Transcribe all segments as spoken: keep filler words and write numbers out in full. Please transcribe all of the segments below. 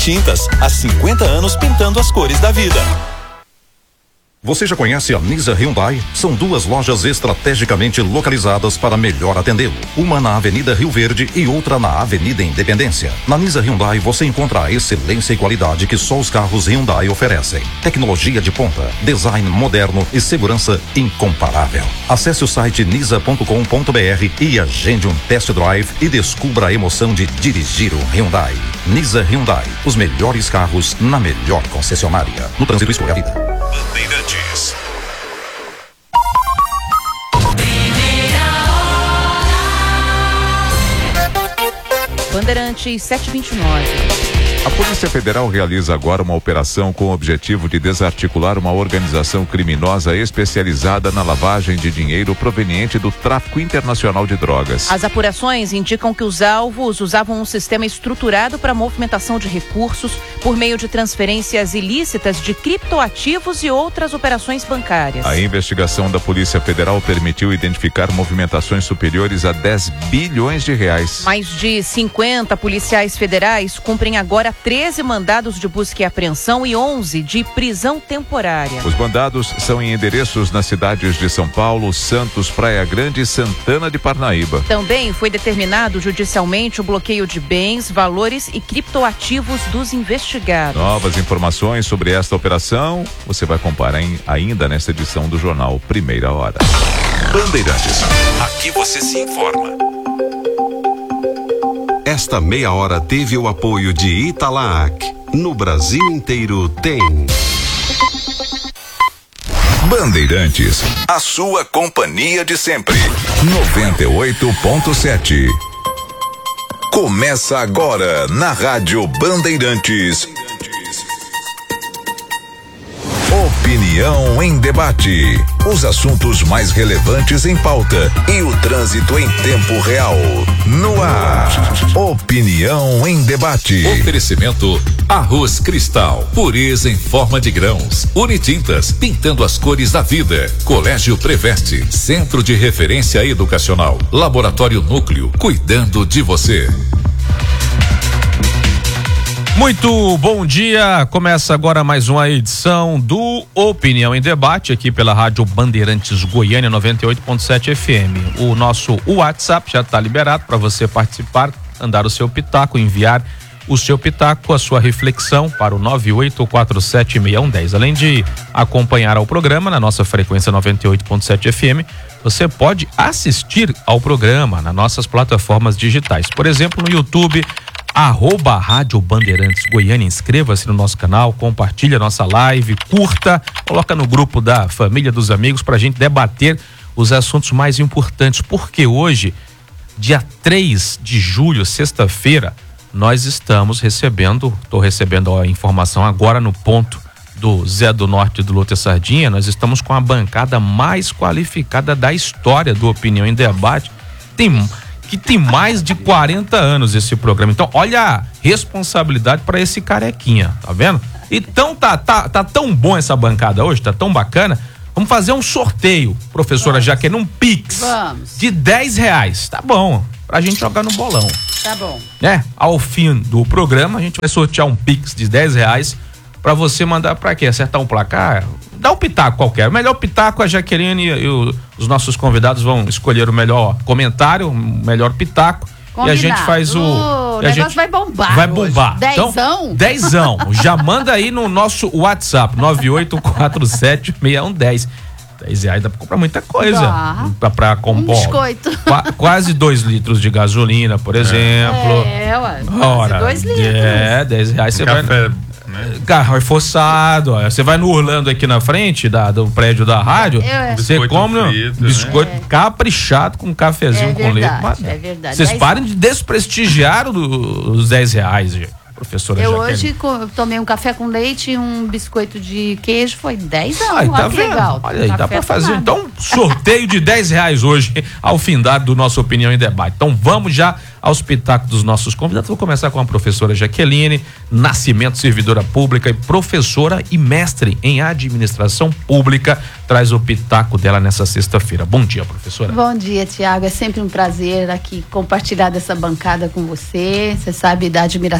Unitintas, há cinquenta anos pintando as cores da vida. Você já conhece a Nisa Hyundai? São duas lojas estrategicamente localizadas para melhor atendê-lo. Uma na Avenida Rio Verde e outra na Avenida Independência. Na Nisa Hyundai você encontra a excelência e qualidade que só os carros Hyundai oferecem. Tecnologia de ponta, design moderno e segurança incomparável. Acesse o site nisa ponto com ponto br e agende um test drive e descubra a emoção de dirigir um Hyundai. Nisa Hyundai, os melhores carros na melhor concessionária. No trânsito, escolha a vida. Bandeirantes. Bandeirantes sete e vinte e nove. A Polícia Federal realiza agora uma operação com o objetivo de desarticular uma organização criminosa especializada na lavagem de dinheiro proveniente do tráfico internacional de drogas. As apurações indicam que os alvos usavam um sistema estruturado para movimentação de recursos por meio de transferências ilícitas de criptoativos e outras operações bancárias. A investigação da Polícia Federal permitiu identificar movimentações superiores a dez bilhões de reais. Mais de cinquenta policiais federais cumprem agora treze mandados de busca e apreensão e onze de prisão temporária. Os mandados são em endereços nas cidades de São Paulo, Santos, Praia Grande e Santana de Parnaíba. Também foi determinado judicialmente o bloqueio de bens, valores e criptoativos dos investigados. Novas informações sobre esta operação você vai acompanhar ainda nesta edição do Jornal Primeira Hora. Bandeirantes. Aqui você se informa. Esta meia hora teve o apoio de Italac. No Brasil inteiro tem. Bandeirantes, a sua companhia de sempre. noventa e oito ponto sete. Começa agora na Rádio Bandeirantes. Opinião em debate. Os assuntos mais relevantes em pauta e o trânsito em tempo real. No ar. Opinião em debate. Oferecimento Arroz Cristal, pureza em forma de grãos. Unitintas, pintando as cores da vida. Colégio Preveste, centro de referência educacional. Laboratório Núcleo, cuidando de você. Muito bom dia, começa agora mais uma edição do Opinião em Debate aqui pela Rádio Bandeirantes Goiânia noventa e oito ponto sete F M. O nosso WhatsApp já está liberado para você participar, mandar o seu pitaco, enviar o seu pitaco, a sua reflexão para o nove oito quatro sete seis um um zero. Além de acompanhar ao programa na nossa frequência noventa e oito ponto sete F M, você pode assistir ao programa nas nossas plataformas digitais. Por exemplo, no YouTube, arroba Rádio Bandeirantes Goiânia, inscreva-se no nosso canal, compartilha nossa live, curta, coloca no grupo da família, dos amigos, pra gente debater os assuntos mais importantes, porque hoje, dia três de julho, sexta-feira, nós estamos recebendo, estou recebendo a informação agora no ponto do Zé do Norte e do Lote Sardinha, nós estamos com a bancada mais qualificada da história do Opinião em Debate. Tem que tem mais de quarenta anos esse programa. Então, olha a responsabilidade para esse carequinha, tá vendo? Então, tá, tá, tá tão bom essa bancada hoje, tá tão bacana. Vamos fazer um sorteio, professora Vamos. Jaqueline, um Pix. Vamos. De dez reais. Tá bom, pra gente jogar no bolão. Tá bom. Né? Ao fim do programa, a gente vai sortear um Pix de dez reais pra você mandar pra quê? Acertar um placar? Dá um pitaco qualquer. O melhor pitaco, a Jaqueline e o, os nossos convidados vão escolher o melhor comentário, o melhor pitaco. Combinado. E a gente faz o... O negócio gente vai bombar. Vai bombar. Hoje. Dezão? Então, dezão. Já manda aí no nosso WhatsApp, nove oito quatro sete seis um um zero. dez reais dá pra comprar muita coisa. Dá. Pra, pra compor. Um biscoito. Qua, quase dois litros de gasolina, por exemplo. É, ué. Ora, dois litros. É, dez reais você vai... Café. Carro reforçado, ó. Você vai no Orlando aqui na frente da, do prédio da rádio, é. você Biscoito come frito, biscoito né? caprichado com um cafezinho É com verdade, leite. é verdade. Vocês dez parem de desprestigiar o- os dez reais, gente. Professora Eu Jaqueline. hoje co- tomei um café com leite e um biscoito de queijo, foi dez anos. Aí, Olha tá que vendo? legal. Olha aí, dá Café pra fazer tomado. então um sorteio de dez reais hoje ao findar do nosso Opinião em Debate. Então vamos já aos pitacos dos nossos convidados. Vou começar com a professora Jaqueline Nascimento, servidora pública e professora e mestre em administração pública. Traz o pitaco dela nessa sexta-feira. Bom dia, professora. Bom dia, Tiago. É sempre um prazer aqui compartilhar dessa bancada com você. Você sabe da admiração que eu tenho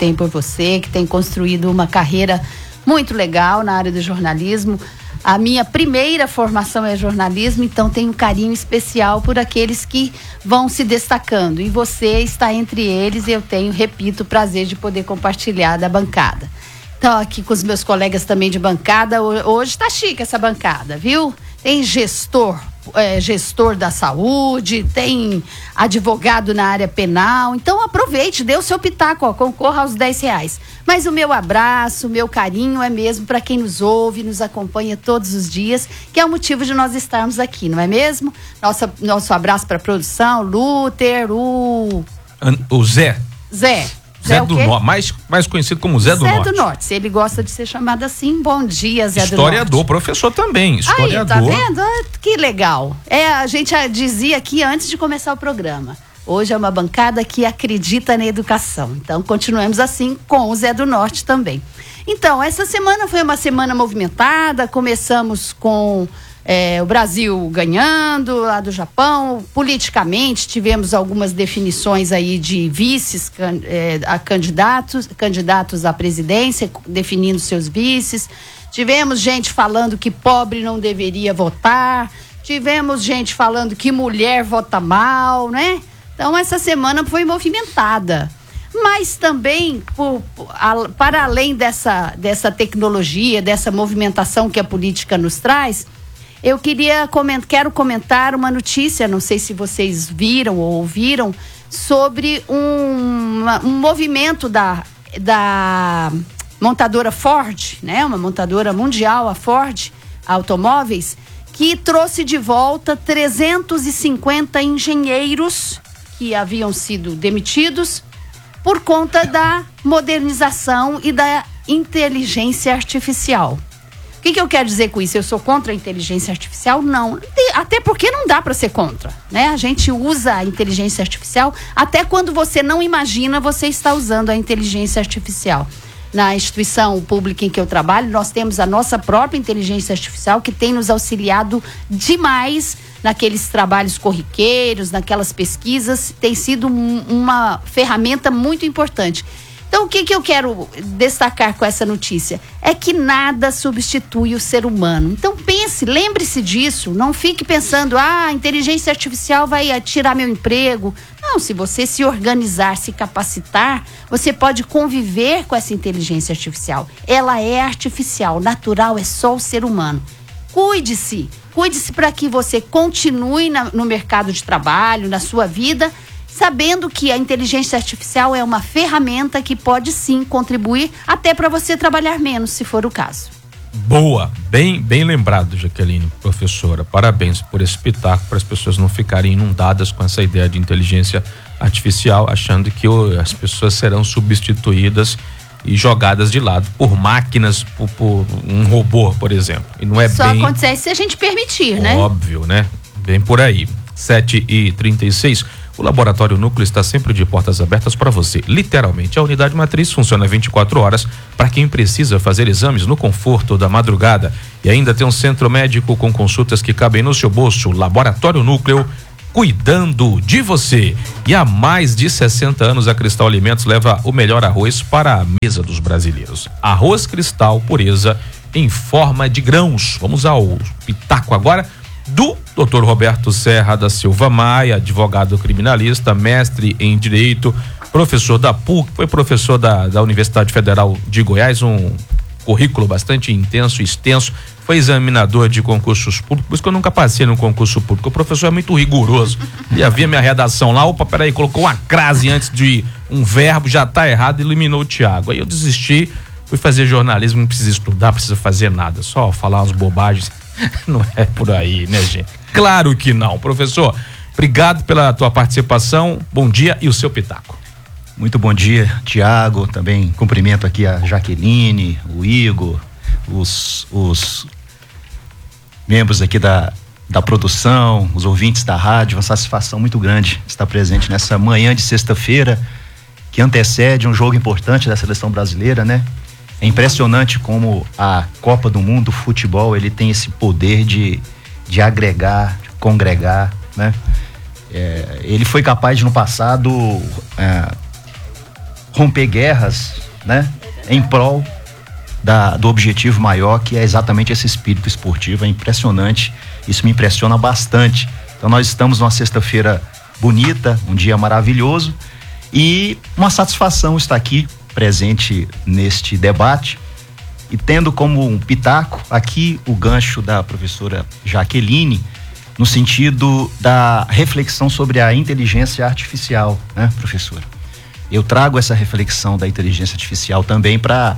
tem por você, que tem construído uma carreira muito legal na área do jornalismo. A minha primeira formação é jornalismo, então tenho um carinho especial por aqueles que vão se destacando. E você está entre eles e eu tenho, repito, o prazer de poder compartilhar da bancada. Então, aqui com os meus colegas também de bancada, hoje está chique essa bancada, viu? Tem gestor, é, gestor da saúde, tem advogado na área penal. Então aproveite, dê o seu pitaco, ó, concorra aos dez reais. Mas o meu abraço, o meu carinho é mesmo para quem nos ouve, nos acompanha todos os dias, que é o motivo de nós estarmos aqui, não é mesmo? Nossa, nosso abraço para a produção, Luther, o... O Zé. Zé. Zé, Zé do Norte, mais, mais conhecido como Zé do Zé Norte. Zé do Norte, se ele gosta de ser chamado assim, bom dia, Zé do Norte. Historiador, professor também, historiador. Aí, tá vendo? Ah, que legal. É, a gente dizia aqui antes de começar o programa, hoje é uma bancada que acredita na educação, então continuamos assim com o Zé do Norte também. Então, essa semana foi uma semana movimentada, começamos com... É, o Brasil ganhando lá do Japão, politicamente tivemos algumas definições aí de vices é, a candidatos, candidatos à presidência, definindo seus vices. Tivemos gente falando que pobre não deveria votar, tivemos gente falando que mulher vota mal, né? Então essa semana foi movimentada. Mas também, por, a, para além dessa, dessa tecnologia, dessa movimentação que a política nos traz, eu queria comentar, quero comentar uma notícia, não sei se vocês viram ou ouviram, sobre um, uma, um movimento da, da montadora Ford, né? Uma montadora mundial, a Ford Automóveis, que trouxe de volta trezentos e cinquenta engenheiros que haviam sido demitidos por conta da modernização e da inteligência artificial. O que, que eu quero dizer com isso? Eu sou contra a inteligência artificial? Não. Até porque não dá para ser contra, né? A gente usa a inteligência artificial até quando você não imagina, você está usando a inteligência artificial. Na instituição pública em que eu trabalho, nós temos a nossa própria inteligência artificial que tem nos auxiliado demais naqueles trabalhos corriqueiros, naquelas pesquisas. Tem sido um, uma ferramenta muito importante. Então, o que, que eu quero destacar com essa notícia? É que nada substitui o ser humano. Então, pense, lembre-se disso. Não fique pensando, ah, a inteligência artificial vai tirar meu emprego. Não, se você se organizar, se capacitar, você pode conviver com essa inteligência artificial. Ela é artificial, natural é só o ser humano. Cuide-se, cuide-se para que você continue na, no mercado de trabalho, na sua vida, sabendo que a inteligência artificial é uma ferramenta que pode sim contribuir até para você trabalhar menos, se for o caso. Boa, bem, bem lembrado, Jaqueline, professora. Parabéns por esse pitaco, para as pessoas não ficarem inundadas com essa ideia de inteligência artificial, achando que oh, as pessoas serão substituídas e jogadas de lado por máquinas, por, por um robô, por exemplo. E não é Só bem... acontece se a gente permitir, né? Óbvio, né? Bem por aí. sete e trinta e seis. O Laboratório Núcleo está sempre de portas abertas para você. Literalmente, a unidade matriz funciona vinte e quatro horas para quem precisa fazer exames no conforto da madrugada. E ainda tem um centro médico com consultas que cabem no seu bolso. Laboratório Núcleo, cuidando de você. E há mais de sessenta anos a Cristal Alimentos leva o melhor arroz para a mesa dos brasileiros. Arroz Cristal, pureza em forma de grãos. Vamos ao pitaco agora do doutor Roberto Serra da Silva Maia, advogado criminalista, mestre em Direito, professor da P U C, foi professor da, da Universidade Federal de Goiás, um currículo bastante intenso e extenso, foi examinador de concursos públicos, por isso que eu nunca passei no concurso público, o professor é muito rigoroso, ele havia minha redação lá, opa, peraí, colocou uma crase antes de um verbo, já tá errado, eliminou o Thiago, aí eu desisti, fui fazer jornalismo, não precisa estudar, não precisa fazer nada, só falar umas bobagens. Não é por aí, né, gente? Claro que não. Professor, obrigado pela tua participação. Bom dia e o seu pitaco. Muito bom dia, Tiago. Também cumprimento aqui a Jaqueline, o Igor, os, os membros aqui da, da produção, os ouvintes da rádio. Uma satisfação muito grande estar presente nessa manhã de sexta-feira que antecede um jogo importante da seleção brasileira, né? É impressionante como a Copa do Mundo, o futebol, ele tem esse poder de, de agregar, de congregar, né? É, ele foi capaz de, no passado, é, romper guerras, né, em prol da, do objetivo maior, que é exatamente esse espírito esportivo. É impressionante, isso me impressiona bastante. Então nós estamos numa sexta-feira bonita, um dia maravilhoso, e uma satisfação estar aqui presente neste debate e tendo como um pitaco aqui o gancho da professora Jaqueline, no sentido da reflexão sobre a inteligência artificial, né, professora? Eu trago essa reflexão da inteligência artificial também para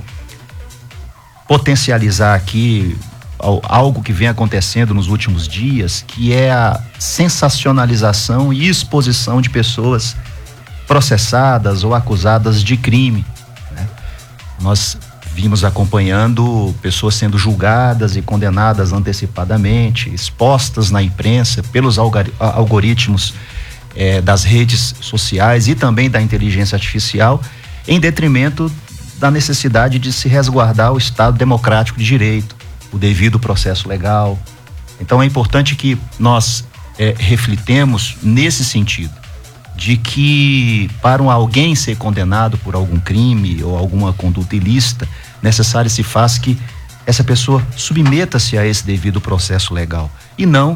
potencializar aqui algo que vem acontecendo nos últimos dias, que é a sensacionalização e exposição de pessoas processadas ou acusadas de crime, né? Nós vimos acompanhando pessoas sendo julgadas e condenadas antecipadamente, expostas na imprensa pelos algoritmos eh, das redes sociais e também da inteligência artificial, em detrimento da necessidade de se resguardar o Estado democrático de direito, o devido processo legal. Então é importante que nós eh, reflitemos nesse sentido, de que para um alguém ser condenado por algum crime ou alguma conduta ilícita, necessário se faz que essa pessoa submeta-se a esse devido processo legal e não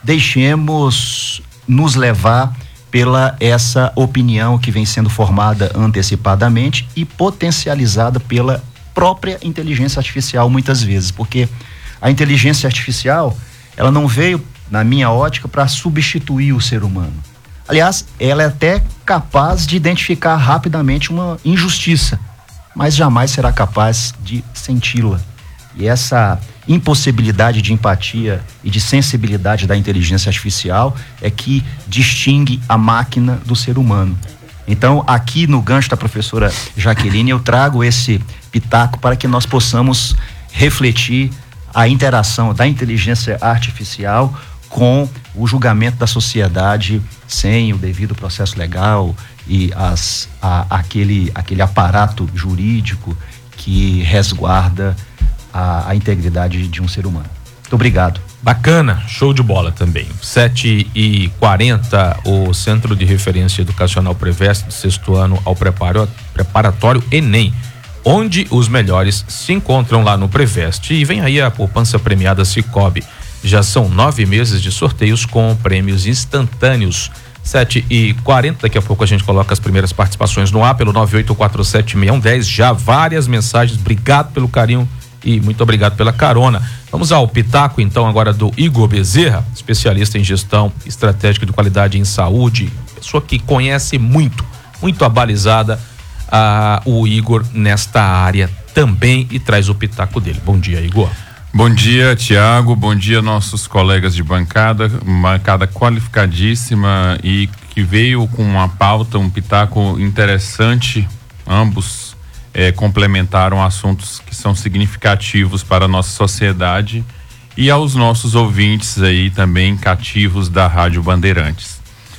deixemos nos levar pela essa opinião que vem sendo formada antecipadamente e potencializada pela própria inteligência artificial muitas vezes, porque a inteligência artificial, ela não veio, na minha ótica, para substituir o ser humano. Aliás, ela é até capaz de identificar rapidamente uma injustiça, mas jamais será capaz de senti-la. E essa impossibilidade de empatia e de sensibilidade da inteligência artificial é que distingue a máquina do ser humano. Então, aqui no gancho da professora Jaqueline, eu trago esse pitaco para que nós possamos refletir a interação da inteligência artificial com o julgamento da sociedade sem o devido processo legal e as, a, aquele, aquele aparato jurídico que resguarda a, a integridade de um ser humano. Muito obrigado. Bacana, show de bola também. sete e quarenta, o Centro de Referência Educacional Preveste, do sexto ano ao preparo, preparatório Enem, onde os melhores se encontram lá no Preveste. E vem aí a poupança premiada Sicoob. Já são nove meses de sorteios com prêmios instantâneos. sete e quarenta, daqui a pouco a gente coloca as primeiras participações no ar pelo nove oito quatro sete seis um um zero. Já várias mensagens, obrigado pelo carinho e muito obrigado pela carona. Vamos ao pitaco então agora do Igor Bezerra, especialista em gestão estratégica de qualidade em saúde, pessoa que conhece muito, muito abalizada ah, o Igor nesta área também e traz o pitaco dele. Bom dia, Igor. Bom dia, Tiago. Bom dia, nossos colegas de bancada, bancada qualificadíssima e que veio com uma pauta, um pitaco interessante. Ambos eh, complementaram assuntos que são significativos para a nossa sociedade e aos nossos ouvintes aí também cativos da Rádio Bandeirantes.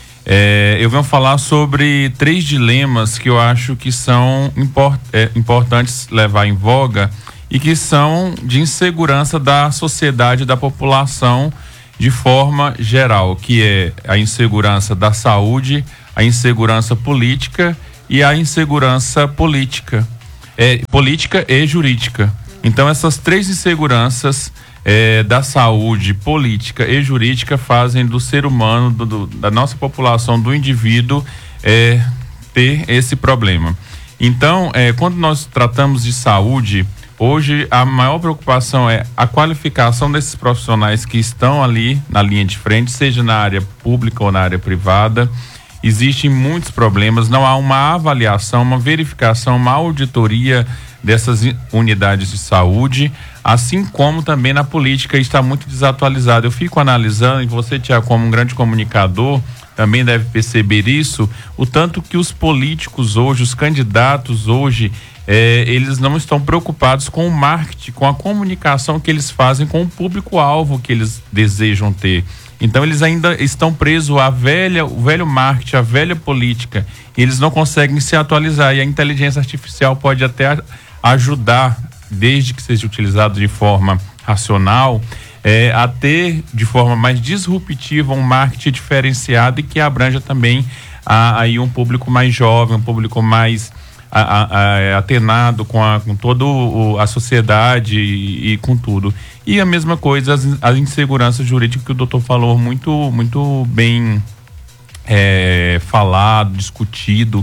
Eh, eu venho falar sobre três dilemas que eu acho que são import, eh, importantes levar em voga e que são de insegurança da sociedade, da população de forma geral, que é a insegurança da saúde, a insegurança política e a insegurança política, é, política e jurídica. Então essas três inseguranças é, da saúde, política e jurídica fazem do ser humano, do, do, da nossa população, do indivíduo é, ter esse problema. Então, é, quando nós tratamos de saúde, hoje a maior preocupação é a qualificação desses profissionais que estão ali na linha de frente, seja na área pública ou na área privada. Existem muitos problemas, não há uma avaliação, uma verificação, uma auditoria dessas unidades de saúde, assim como também na política está muito desatualizado. Eu fico analisando, e você, Tiago, como um grande comunicador, também deve perceber isso, o tanto que os políticos hoje, os candidatos hoje, É, eles não estão preocupados com o marketing, com a comunicação que eles fazem com o público-alvo que eles desejam ter. Então eles ainda estão presos à velha, o velho marketing, à velha política. E eles não conseguem se atualizar. E a inteligência artificial pode até ajudar, desde que seja utilizado de forma racional, é, a ter de forma mais disruptiva um marketing diferenciado e que abranja também a, aí um público mais jovem, um público mais a, a, a, atenado com, a, com toda o, a sociedade e, e com tudo. E a mesma coisa, as, as inseguranças jurídicas que o doutor falou muito, muito bem é, falado, discutido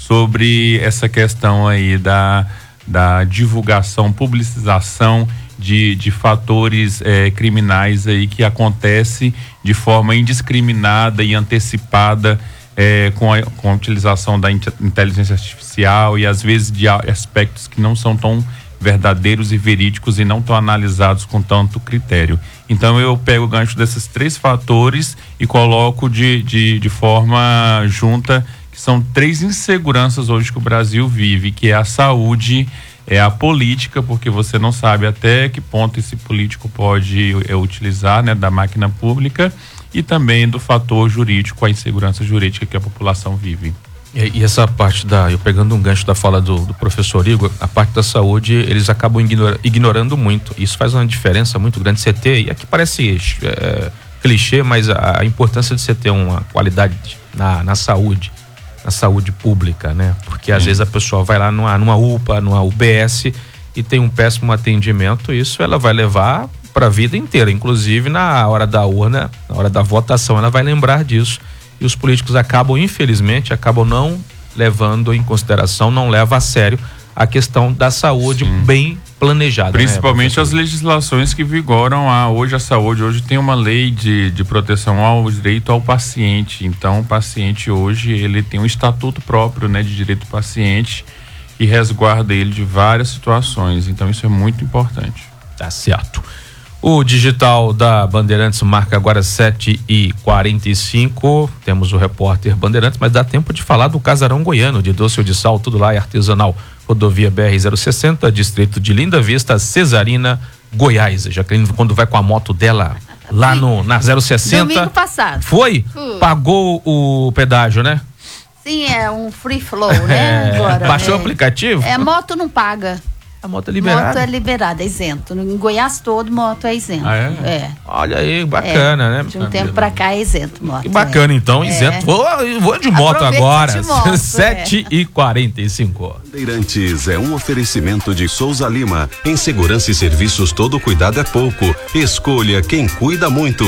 sobre essa questão aí da, da divulgação, publicização de, de fatores é, criminais aí que acontece de forma indiscriminada e antecipada é, com, a, com a utilização da inteligência artificial e às vezes de aspectos que não são tão verdadeiros e verídicos e não tão analisados com tanto critério. Então eu pego o gancho desses três fatores e coloco de, de, de forma junta, que são três inseguranças hoje que o Brasil vive, que é a saúde, é a política, porque você não sabe até que ponto esse político pode é, utilizar, né, da máquina pública, e também do fator jurídico, a insegurança jurídica que a população vive. E, e essa parte da, eu pegando um gancho da fala do, do professor Igor, a parte da saúde, eles acabam ignora, ignorando muito. Isso faz uma diferença muito grande. Você ter, e aqui parece é, clichê, mas a, a importância de você ter uma qualidade na, na saúde, na saúde pública, né? Porque às Sim. vezes a pessoa vai lá numa, numa U P A, numa U B S e tem um péssimo atendimento, isso ela vai levar para a vida inteira, inclusive na hora da urna, na hora da votação, ela vai lembrar disso. E os políticos acabam, infelizmente, acabam não levando em consideração, não levam a sério a questão da saúde Sim. bem planejada. Principalmente né, as legislações que vigoram a, hoje a saúde. Hoje tem uma lei de, de proteção ao direito ao paciente. Então o paciente hoje ele tem um estatuto próprio, né, de direito do paciente e resguarda ele de várias situações. Então isso é muito importante. Tá certo. O digital da Bandeirantes marca agora sete e quarenta e cinco. Temos o repórter Bandeirantes, mas dá tempo de falar do Casarão Goiano, de doce ou de sal, tudo lá é artesanal. Rodovia B R zero sessenta, distrito de Linda Vista, Cesarina, Goiás. Jaqueline, quando vai com a moto dela lá no, na zero sessenta. Domingo passado. Foi? Fui. Pagou o pedágio, né? Sim, é um free flow, né? Agora, baixou é, o aplicativo? É, moto não paga. A moto é liberada? Moto é liberada, é isento. Em Goiás todo, moto é isento. Ah, é? É. Olha aí, bacana, é. né? De um tempo pra cá é isento, moto. Que bacana, é. Então, isento. É. Vou, vou de moto Aproveita agora. de moto, sete e quarenta e cinco. Bandeirantes é um oferecimento de Souza Lima. Em segurança e serviços, todo cuidado é pouco. Escolha quem cuida muito.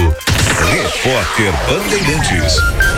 Repórter Bandeirantes.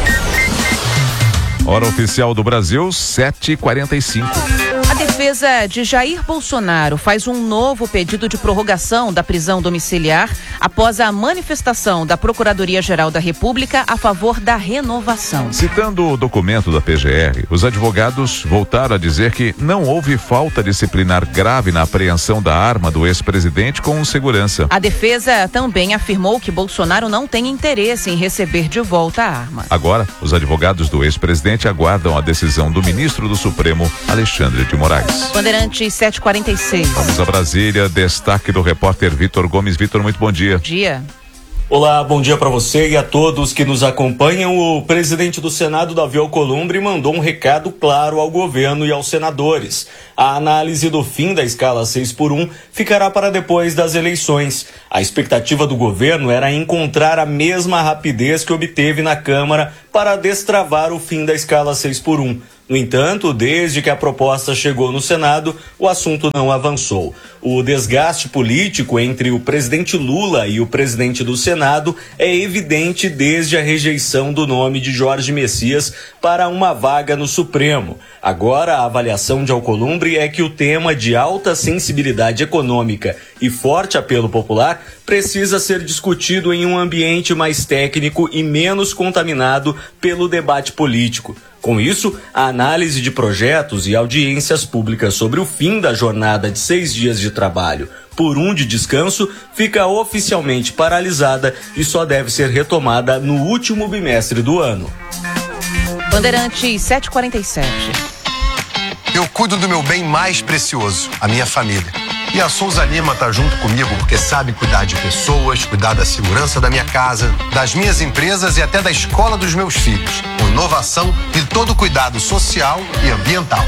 Hora oficial do Brasil, sete e quarenta e cinco. A defesa de Jair Bolsonaro faz um novo pedido de prorrogação da prisão domiciliar após a manifestação da Procuradoria-Geral da República a favor da renovação. Citando o documento da P G R, os advogados voltaram a dizer que não houve falta disciplinar grave na apreensão da arma do ex-presidente com segurança. A defesa também afirmou que Bolsonaro não tem interesse em receber de volta a arma. Agora, os advogados do ex-presidente aguardam a decisão do ministro do Supremo, Alexandre de Moraes. Bandeirantes sete e quarenta e seis. Vamos a Brasília, destaque do repórter Vitor Gomes. Vitor, muito bom dia. Bom dia. Olá, bom dia para você e a todos que nos acompanham. O presidente do Senado, Davi Alcolumbre, mandou um recado claro ao governo e aos senadores. A análise do fim da escala seis por um ficará para depois das eleições. A expectativa do governo era encontrar a mesma rapidez que obteve na Câmara para destravar o fim da escala seis por um. No entanto, desde que a proposta chegou no Senado, o assunto não avançou. O desgaste político entre o presidente Lula e o presidente do Senado é evidente desde a rejeição do nome de Jorge Messias para uma vaga no Supremo. Agora, a avaliação de Alcolumbre é que o tema de alta sensibilidade econômica e forte apelo popular precisa ser discutido em um ambiente mais técnico e menos contaminado pelo debate político. Com isso, a análise de projetos e audiências públicas sobre o fim da jornada de seis dias de trabalho por um de descanso fica oficialmente paralisada e só deve ser retomada no último bimestre do ano. Bandeirantes sete e quarenta e sete. Eu cuido do meu bem mais precioso, a minha família. E a Souza Lima tá junto comigo porque sabe cuidar de pessoas, cuidar da segurança da minha casa, das minhas empresas e até da escola dos meus filhos, com inovação e todo cuidado social e ambiental.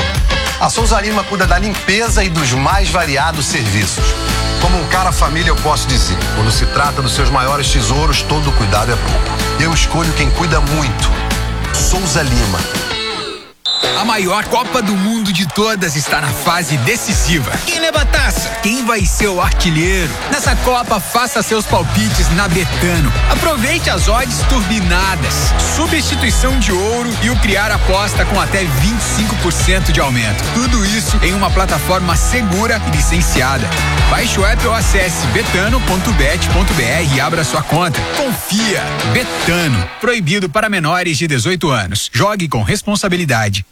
A Souza Lima cuida da limpeza e dos mais variados serviços. Como um cara família eu posso dizer, quando se trata dos seus maiores tesouros, todo cuidado é pouco. Eu escolho quem cuida muito. Souza Lima. A maior Copa do Mundo de todas está na fase decisiva. Quem leva a taça? Quem vai ser o artilheiro? Nessa Copa, faça seus palpites na Betano. Aproveite as odds turbinadas, substituição de ouro e o criar aposta com até vinte e cinco por cento de aumento. Tudo isso em uma plataforma segura e licenciada. Baixe o app ou acesse betano ponto bet ponto br e abra sua conta. Confia. Betano. Proibido para menores de dezoito anos. Jogue com responsabilidade.